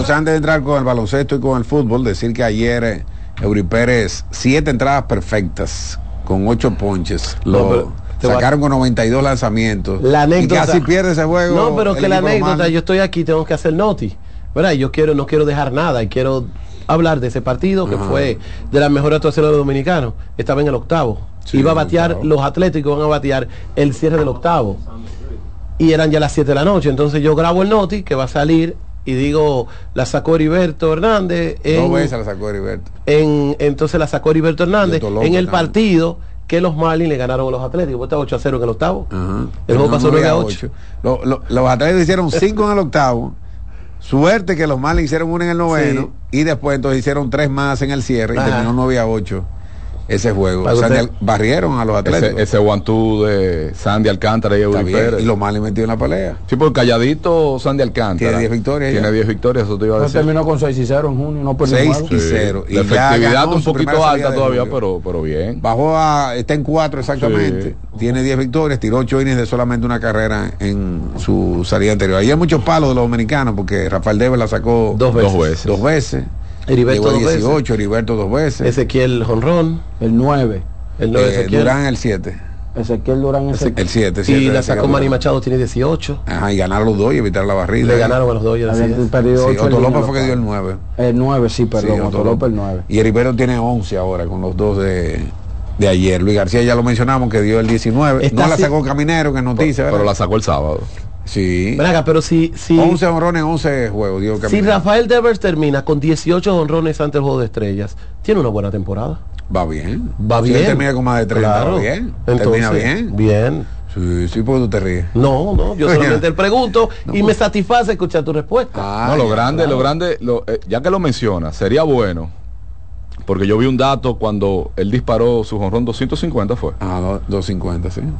Entonces, antes de entrar con el baloncesto y con el fútbol, decir que ayer Eury Pérez, 7 entradas perfectas, con 8 ponches. Sacaron con 92 lanzamientos. La anécdota, y casi pierde ese juego. No, pero que la anécdota, yo estoy aquí, tengo que hacer noti, ¿verdad? Yo no quiero dejar nada y quiero hablar de ese partido que fue de las mejores actuaciones de los dominicanos. Estaba en el octavo. Sí, iba a batear, los Atléticos van a batear el cierre del octavo. Y eran ya las 7 de la noche. Entonces yo grabo el noti que va a salir y digo, la sacó Heriberto Hernández. 2 veces la sacó Heriberto. Entonces la sacó Heriberto Hernández en el partido que los Marlins le ganaron a los Atléticos. Estaba 8-0 en el octavo. El juego pasó 9-8. Los Atléticos hicieron 5 en el octavo. Suerte que los Marlins hicieron 1 en el noveno, y después entonces hicieron 3 más en el cierre y terminó 9-8 ese juego. O sea, barrieron a los Atléticos. Ese one-two de Sandy Alcántara y Eury Pérez. Y los Marlins metidos en la pelea. Sí, por calladito Sandy Alcántara. Tiene 10 victorias. Tiene 10 victorias, eso te iba a decir. Terminó con 6-0 en junio, no perdió 6-0. Y la efectividad un poquito alta todavía, pero bien. Está en 4 exactamente. Sí. Tiene 10 victorias, tiró 8 innings de solamente una carrera en su salida anterior. Ahí hay muchos palos de los dominicanos, porque Rafael Devers la sacó 2 veces. Heriberto 18, Heriberto 2 veces. Ezequiel jonrón. El 9. Durán el 7. Ezequiel Durán el 7. Y la sacó Manny Machado, tiene 18. Ajá, y ganaron los dos y evitaron la barrida. Le ganaron a los dos y así es. Otto López fue que dio el 9. El 9, sí, perdón. Otto López el 9. Y Heriberto tiene 11 ahora con los dos de ayer. Luis García ya lo mencionamos que dio el 19. No la sacó Caminero, que es noticia. Pero la sacó el sábado. Sí. Venga, pero si 11 honrones, 11 juegos, digo. Si Rafael Devers termina con 18 honrones ante el Juego de Estrellas, tiene una buena temporada. Va bien. Si él termina con más de 30, claro. Va bien. Entonces, termina bien. Bien. Sí, porque tú te ríes. No, yo solamente le pregunto y me satisface escuchar tu respuesta. Lo grande, ya que lo menciona, sería bueno. Porque yo vi un dato cuando él disparó su jonrón 250 fue. 250, sí.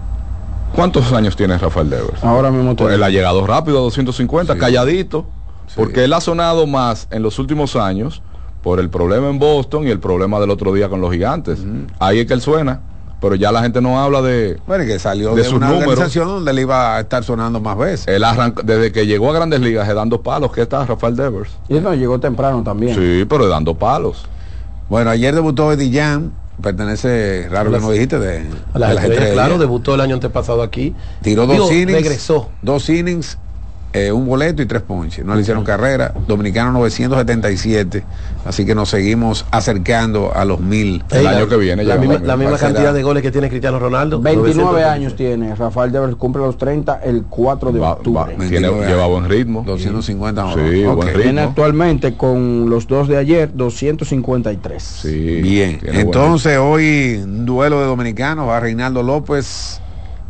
¿Cuántos años tiene Rafael Devers? Ahora mismo pues él ha llegado rápido a 250, calladito, porque él ha sonado más en los últimos años por el problema en Boston y el problema del otro día con los Gigantes. Ahí es que él suena, pero ya la gente no habla de que salió de una organización donde él iba a estar sonando más veces. Él desde que llegó a Grandes Ligas dando palos, que está Rafael Devers. Y él no llegó temprano también. Sí, pero dando palos. Bueno, ayer debutó Eddie Jan. Pertenece, raro que no dijiste, de las estrellas. Claro, debutó el año antepasado aquí. Tiró 2 innings. Regresó. 2 innings, un boleto y 3 ponches. No le hicieron carrera. Dominicano 977. Así que nos seguimos acercando a los 1000. El año que viene. La misma cantidad de goles que tiene Cristiano Ronaldo. 29 años tiene. Rafael Devers cumple los 30 el 4 de octubre. Lleva buen ritmo. 250 sí, buen ritmo. Tiene actualmente con los 2 de ayer 253. Sí, bien. Entonces hoy un duelo de dominicanos. Va Reinaldo López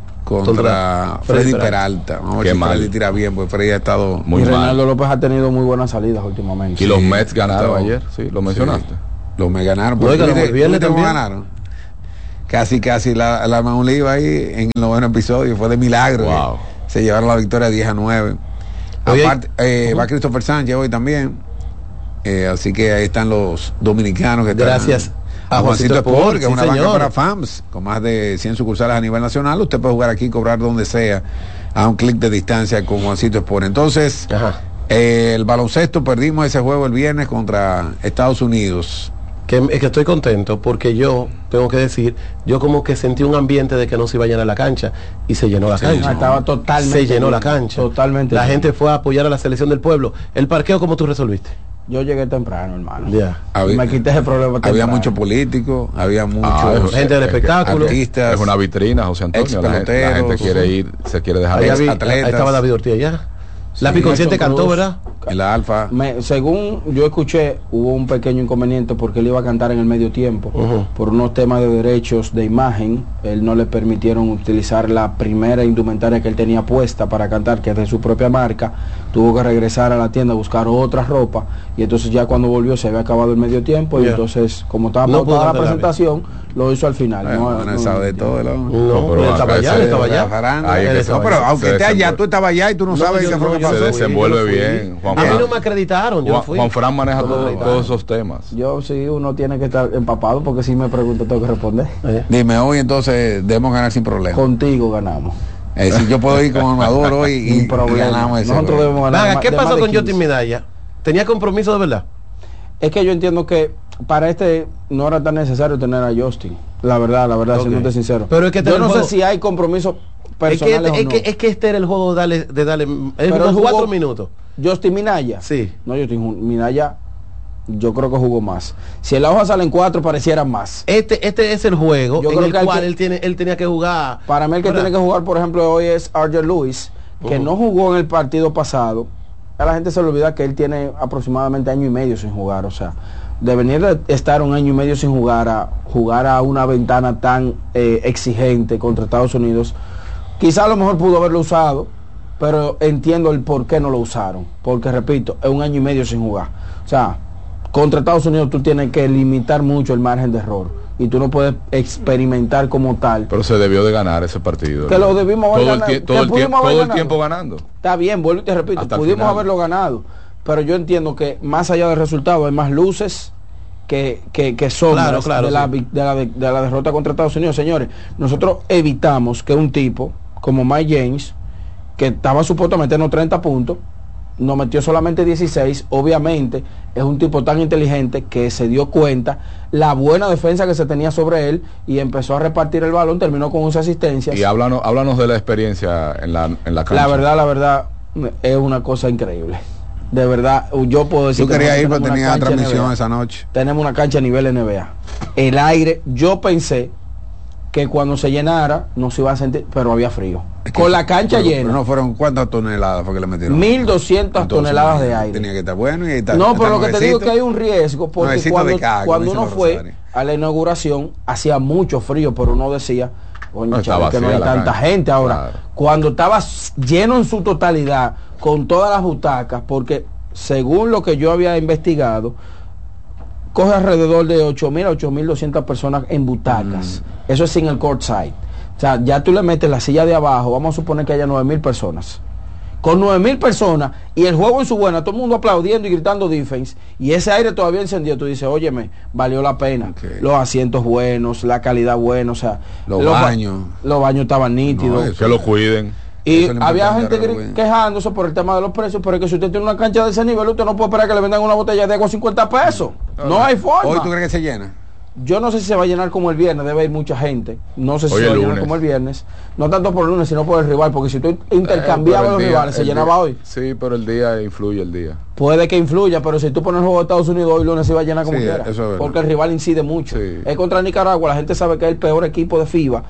contra Freddy Peralta. Vamos a ver si Freddy tira bien, porque Freddy ha estado muy mal. Reinaldo López ha tenido muy buenas salidas últimamente. Y los Mets ganaron ayer, lo mencionaste. Los Mets ganaron. El viernes también ganaron. Casi la Maunliva ahí en el 9º episodio. Fue de milagro. Wow. Se llevaron la victoria 10-9. Aparte, va Christopher Sánchez hoy también. Así que ahí están los dominicanos que gracias a Juancito Sport, que es una banca para fans con más de 100 sucursales a nivel nacional. Usted puede jugar aquí y cobrar donde sea a un clic de distancia con Juancito Sport. Entonces, el baloncesto, perdimos ese juego el viernes contra Estados Unidos. Que estoy contento porque yo tengo que decir, yo como que sentí un ambiente de que no se iba a llenar la cancha y se llenó la cancha. Estaba totalmente se llenó la cancha. Totalmente. La gente fue a apoyar a la selección del pueblo. El parqueo, ¿cómo tú resolviste? Yo llegué temprano, hermano. Me quité ese problema temprano. Había muchos políticos, había muchos gente del espectáculo, artistas. Es una vitrina, José Antonio. La gente quiere ir, se quiere dejar ir. Ahí estaba David Ortiz allá. Lápiz Consciente cantó, ¿verdad? En la Alfa. Según yo escuché, hubo un pequeño inconveniente porque él iba a cantar en el medio tiempo. Por unos temas de derechos de imagen, él no le permitieron utilizar la primera indumentaria que él tenía puesta para cantar, que es de su propia marca. Tuvo que regresar a la tienda a buscar otra ropa, y entonces ya cuando volvió se había acabado el medio tiempo, y entonces, como estaba pautada la presentación, lo hizo al final. No sabe de todo. Pero estaba allá. Pero aunque esté allá, tú estabas allá y tú no sabes qué fue que pasó. Se desenvuelve bien. A mí no me acreditaron. Juan Fran maneja todos esos temas. Yo sí, uno tiene que estar empapado, porque si me pregunto tengo que responder. Dime, hoy entonces debemos ganar sin problema. Contigo ganamos. Si yo puedo ir con Amador hoy y ganamos ese. Nosotros debemos ganar. ¿Qué pasó con Justin Medalla? ¿Tenía compromiso de verdad? Es que yo entiendo que para no era tan necesario tener a Justin. La verdad, okay. Siéndote sincero. Pero es que yo no sé si hay compromiso personales es que este era el juego de darle pero 4 minutos. Justin Minaya. Sí. No, Justin Minaya, yo creo que jugó más. Si en la hoja salen 4, parecieran más. Este es el juego yo en el cual él tenía que jugar. Para mí el que tiene que jugar, por ejemplo, hoy es Archer Lewis, que no jugó en el partido pasado. A la gente se le olvida que él tiene aproximadamente 1 año y medio sin jugar. O sea, de venir de estar 1 año y medio sin jugar a jugar a una ventana tan exigente contra Estados Unidos, quizá a lo mejor pudo haberlo usado, pero entiendo el por qué no lo usaron. Porque, repito, es 1 año y medio sin jugar. O sea, contra Estados Unidos tú tienes que limitar mucho el margen de error. Y tú no puedes experimentar como tal. Pero se debió de ganar ese partido. Que lo debimos haber ganado. Todo el tiempo ganando. Está bien, vuelvo y te repito, pudimos haberlo ganado. Pero yo entiendo que más allá del resultado hay más luces que sombras de la derrota contra Estados Unidos. Señores, nosotros evitamos que un tipo como Mike James, que estaba supuesto a meternos 30 puntos, nos metió solamente 16. Obviamente es un tipo tan inteligente que se dio cuenta la buena defensa que se tenía sobre él y empezó a repartir el balón, terminó con 11 asistencias. Y háblanos de la experiencia en la cancha. La verdad es una cosa increíble. De verdad, yo puedo decir que querías ir, pero tenía transmisión NBA. Esa noche. Tenemos una cancha a nivel NBA. El aire, yo pensé que cuando se llenara no se iba a sentir, pero había frío. Con la cancha llena. Pero no fueron, ¿cuántas toneladas fue que le metieron? 1200 toneladas de aire. Tenía que estar bueno y estar. No, pero lo que te digo es que hay un riesgo, porque cuando uno fue a la inauguración hacía mucho frío, pero uno decía, coño, chaval, que no hay tanta gente ahora. Claro. Cuando estaba lleno en su totalidad, con todas las butacas, porque según lo que yo había investigado, coge alrededor de 8.000 a 8.200 personas en butacas. Eso es sin el courtside. O sea, ya tú le metes la silla de abajo, vamos a suponer que haya 9.000 personas. Con 9.000 personas y el juego en su buena, todo el mundo aplaudiendo y gritando defense, y ese aire todavía encendido, tú dices, óyeme, valió la pena. Okay. Los asientos buenos, la calidad buena, o sea, los baños estaban nítidos. No, que lo cuiden. Y había gente quejándose por el tema de los precios, pero es que si usted tiene una cancha de ese nivel, usted no puede esperar que le vendan una botella de agua a 50 pesos. No hay forma. ¿Hoy tú crees que se llena? Yo no sé si se va a llenar como el viernes, debe ir mucha gente. No sé si se va a llenar como el viernes. No tanto por el lunes, sino por el rival, porque si tú intercambiabas los rivales, se llenaba hoy. Sí, pero el día influye el día. Puede que influya, pero si tú pones el juego de Estados Unidos hoy lunes se va a llenar como quiera. Porque el rival incide mucho. Sí. Es contra Nicaragua, la gente sabe que es el peor equipo de FIBA.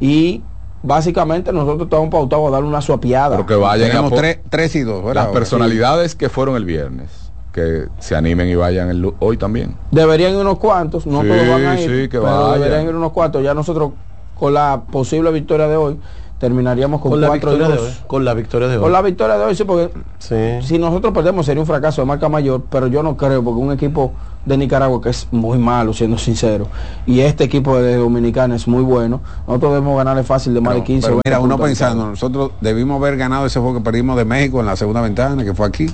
Y básicamente nosotros estamos pautados a darle una suapiada. Pero que vayan. Tenemos 3 y 2, ¿verdad? Las personalidades que fueron el viernes, que se animen y vayan hoy también. Deberían ir unos cuantos, no todos van a ir, pero deberían ir unos cuantos. Ya nosotros, con la posible victoria de hoy, terminaríamos con 4-2. Con la victoria de hoy. Con la victoria de hoy, sí, porque si nosotros perdemos sería un fracaso de marca mayor, pero yo no creo, porque un equipo de Nicaragua que es muy malo, siendo sincero, y este equipo de Dominicana es muy bueno, nosotros debemos ganarle fácil de más de 15. Pero mira, uno pensando, nosotros debimos haber ganado ese juego que perdimos de México en la segunda ventana, que fue aquí.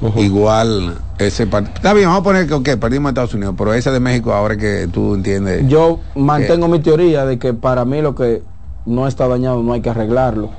Igual ese partido. Está bien, vamos a poner que perdimos a Estados Unidos, pero ese de México, ahora que tú entiendes. Yo mantengo mi teoría de que para mí lo que no está dañado no hay que arreglarlo.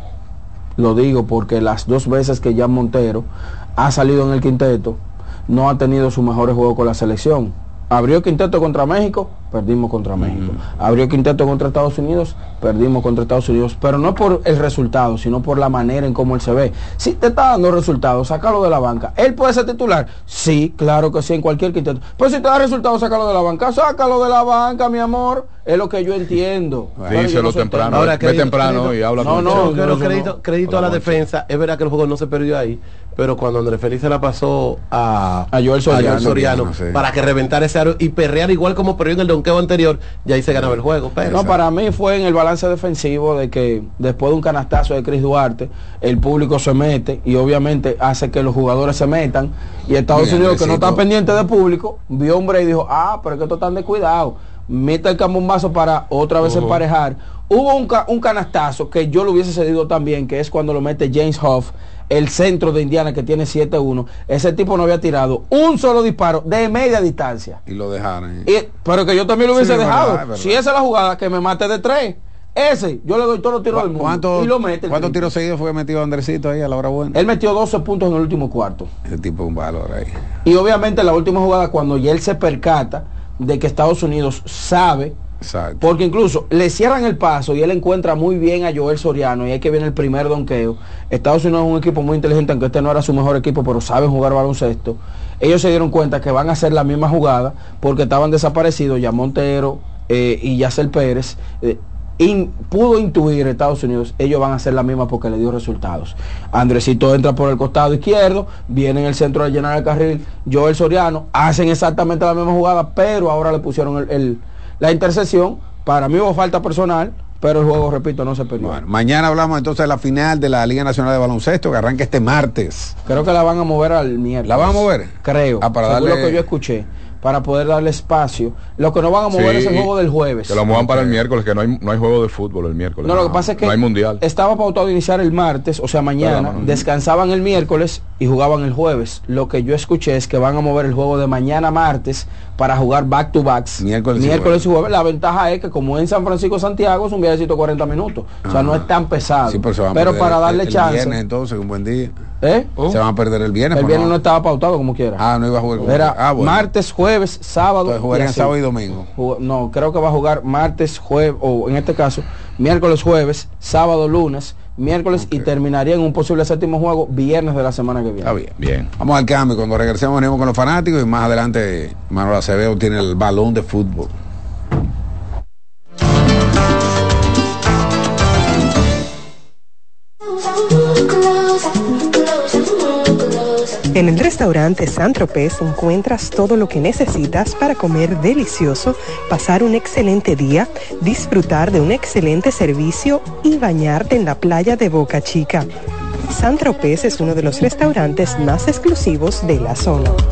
Lo digo porque las 2 veces que Jan Montero ha salido en el quinteto no ha tenido sus mejores juegos con la selección. Abrió quinteto contra México, perdimos contra México. Abrió quinteto contra Estados Unidos, perdimos contra Estados Unidos. Pero no por el resultado, sino por la manera en cómo él se ve. Si te está dando resultados, sácalo de la banca. ¿Él puede ser titular? Sí, claro que sí, en cualquier quinteto. Pero si te da resultados, sácalo de la banca. Sácalo de la banca, mi amor. Es lo que yo entiendo. Díselo temprano. Ahora, ve temprano y habla con crédito a la defensa. Es verdad que el juego no se perdió ahí, pero cuando Andrés Félix se la pasó a Joel Soriano para que reventara ese aro y perrear igual como perdió en el donqueo anterior, ya ahí se ganaba el juego. Pero, no, para mí fue en el balance defensivo de que después de un canastazo de Chris Duarte, el público se mete y obviamente hace que los jugadores se metan, y Estados Unidos, que no está pendiente de público, vio hombre y dijo, pero es que estos están descuidados, mete el cambombazo para otra vez emparejar. Hubo un canastazo que yo lo hubiese cedido también, que es cuando lo mete James Huff, el centro de Indiana, que tiene 7-1. Ese tipo no había tirado un solo disparo de media distancia. Y lo dejaron. Pero que yo también lo hubiese dejado. Si esa es la jugada, que me mate de 3. ese, yo le doy todos los tiros del mundo. Y lo mete. ¿Cuántos tiros seguidos fue metido Andresito ahí a la hora buena? Él metió 12 puntos en el último cuarto. Ese tipo es un valor ahí. Y obviamente en la última jugada, cuando ya él se percata de que Estados Unidos sabe. Exacto. Porque incluso le cierran el paso y él encuentra muy bien a Joel Soriano y ahí que viene el primer donqueo. Estados Unidos es un equipo muy inteligente, aunque este no era su mejor equipo, pero saben jugar baloncesto. Ellos se dieron cuenta que van a hacer la misma jugada porque estaban desaparecidos ya Montero y Yacel Pérez. Pudo intuir Estados Unidos, ellos van a hacer la misma porque le dio resultados. Andresito entra por el costado izquierdo, viene en el centro de llenar el carril, Joel Soriano, hacen exactamente la misma jugada, pero ahora le pusieron la intercepción. Para mí hubo falta personal, pero el juego, repito, no se perdió. Bueno, mañana hablamos entonces de la final de la Liga Nacional de Baloncesto, que arranca este martes. Creo que la van a mover al miércoles. ¿La van a mover? Creo. Para darle... lo que yo escuché, para poder darle espacio. Lo que no van a mover es el juego del jueves. Que lo muevan para el miércoles, que no hay juego de fútbol el miércoles. No, lo que pasa es que no hay mundial. Estaba pautado iniciar el martes, o sea mañana, descansaban el miércoles y jugaban el jueves. Lo que yo escuché es que van a mover el juego de mañana martes para jugar back to backs. Miércoles y jueves. La ventaja es que como en San Francisco Santiago es un viajecito 40 minutos. O sea, no es tan pesado. Sí, pero para darle chance. El viernes entonces, un buen día. Se van a perder el viernes. El viernes no estaba pautado como quiera. No iba a jugar. Era martes, jueves, sábado. Entonces jugarían sábado y domingo. No, creo que va a jugar martes, jueves, o en este caso, miércoles, jueves, sábado, lunes, miércoles y terminaría en un posible séptimo juego viernes de la semana que viene. Está bien. Vamos al cambio. Cuando regresemos venimos con los fanáticos y más adelante Manuel Acevedo tiene el balón de fútbol. En el restaurante Saint-Tropez encuentras todo lo que necesitas para comer delicioso, pasar un excelente día, disfrutar de un excelente servicio y bañarte en la playa de Boca Chica. Saint-Tropez es uno de los restaurantes más exclusivos de la zona.